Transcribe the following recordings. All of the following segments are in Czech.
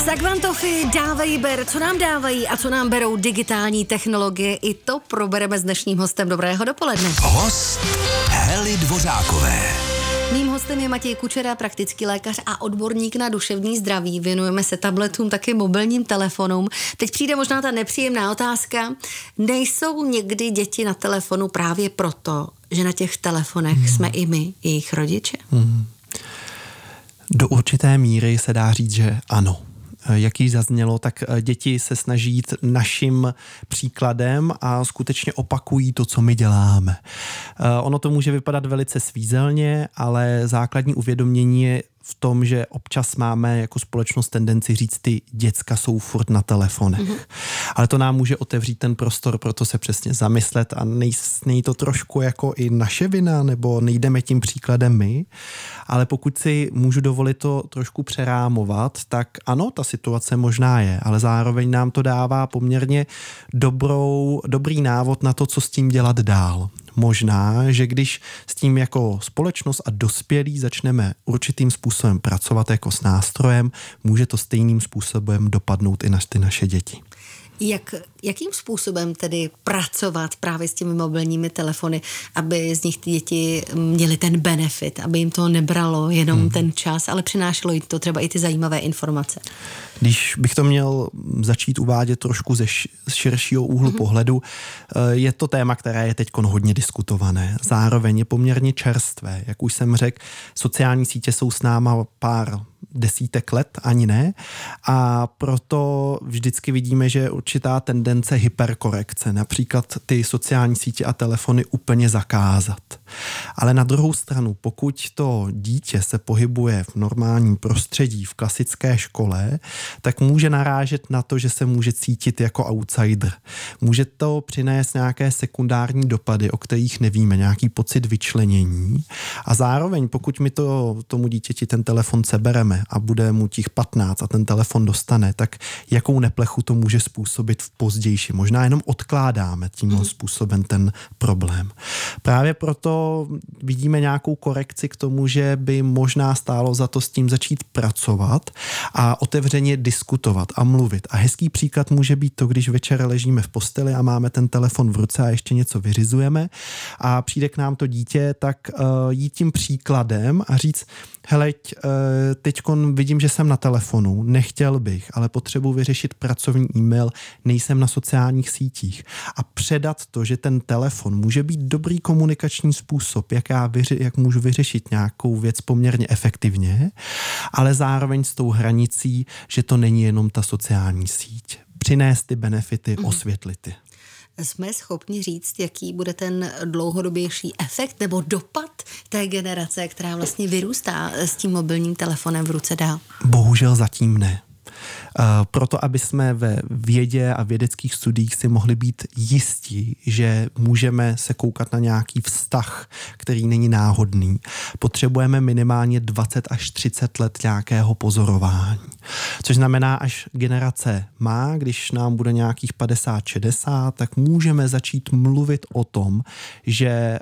Sagvantofy dávají ber, co nám dávají a co nám berou digitální technologie. I to probereme s dnešním hostem. Dobrého dopoledne. Host Hely Dvořákové. Mým hostem je Matěj Kučera, praktický lékař a odborník na duševní zdraví. Věnujeme se tabletům, taky mobilním telefonům. Teď přijde možná ta nepříjemná otázka. Nejsou někdy děti na telefonu právě proto, že na těch telefonech jsme i my, jejich rodiče? Do určité míry se dá říct, že ano. Jak již zaznělo, tak děti se snaží jít naším příkladem a skutečně opakují to, co my děláme. Ono to může vypadat velice svízelně, ale základní uvědomění je v tom, že občas máme jako společnost tendenci říct, ty děcka jsou furt na telefonech. Ale to nám může otevřít ten prostor, proto se přesně zamyslet a nejsou to trošku jako i naše vina, nebo nejdeme tím příkladem my. Ale pokud si můžu dovolit to trošku přerámovat, tak ano, ta situace možná je, ale zároveň nám to dává poměrně dobrý návod na to, co s tím dělat dál. Možná, že když s tím jako společnost a dospělí začneme určitým způsobem pracovat jako s nástrojem, může to stejným způsobem dopadnout i na ty naše děti. Jakým způsobem tedy pracovat právě s těmi mobilními telefony, aby z nich ty děti měly ten benefit, aby jim to nebralo jenom ten čas, ale přinášelo jim to třeba i ty zajímavé informace? Když bych to měl začít uvádět trošku ze širšího úhlu pohledu, je to téma, které je teď hodně diskutované. Zároveň je poměrně čerstvé. Jak už jsem řekl, sociální sítě jsou s náma pár desítek let, ani ne. A proto vždycky vidíme, že je určitá tendence hyperkorekce. Například ty sociální sítě a telefony úplně zakázat. Ale na druhou stranu, pokud to dítě se pohybuje v normálním prostředí, v klasické škole, tak může narážet na to, že se může cítit jako outsider. Může to přinést nějaké sekundární dopady, o kterých nevíme, nějaký pocit vyčlenění. A zároveň, pokud my tomu dítěti ten telefon sebereme a bude mu těch 15 a ten telefon dostane, tak jakou neplechu to může způsobit v pozdější. Možná jenom odkládáme tím způsobem ten problém. Právě proto vidíme nějakou korekci k tomu, že by možná stálo za to s tím začít pracovat a otevřeně diskutovat a mluvit. A hezký příklad může být to, když večer ležíme v posteli a máme ten telefon v ruce a ještě něco vyřizujeme a přijde k nám to dítě, tak jít tím příkladem a říct, heleď, teďkon vidím, že jsem na telefonu, nechtěl bych, ale potřebuji vyřešit pracovní e-mail, nejsem na sociálních sítích. A předat to, že ten telefon může být dobrý komunikační způsob, jak můžu vyřešit nějakou věc poměrně efektivně, ale zároveň s tou hranicí, že to není jenom ta sociální síť. Přinést ty benefity, osvětlit ty. Jsme schopni říct, jaký bude ten dlouhodobější efekt nebo dopad té generace, která vlastně vyrůstá s tím mobilním telefonem v ruce dál? Bohužel zatím ne. Proto, aby jsme ve vědě a vědeckých studiích si mohli být jistí, že můžeme se koukat na nějaký vztah, který není náhodný, potřebujeme minimálně 20 až 30 let nějakého pozorování. Což znamená, až generace má, když nám bude nějakých 50-60, tak můžeme začít mluvit o tom, že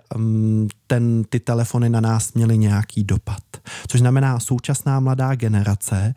ty telefony na nás měly nějaký dopad. Což znamená, současná mladá generace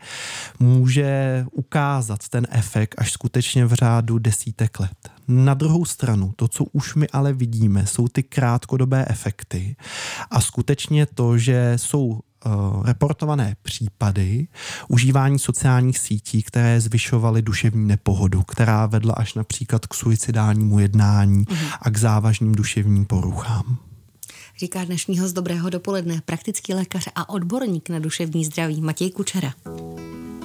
může ukázat ten efekt až skutečně v řádu desítek let. Na druhou stranu, to, co už my ale vidíme, jsou ty krátkodobé efekty a skutečně to, že jsou reportované případy užívání sociálních sítí, které zvyšovaly duševní nepohodu, která vedla až například k suicidálnímu jednání a k závažným duševním poruchám. Říká dnešní host Dobrého dopoledne, praktický lékař a odborník na duševní zdraví Matěj Kučera.